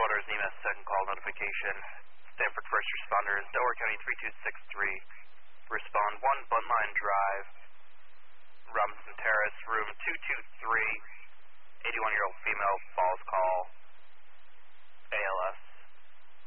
Waters, EMS second call notification. Stanford first responders, Delaware County 3263. Respond 1 Bunline Drive, Robinson Terrace, room 223. 81-year-old female, falls call.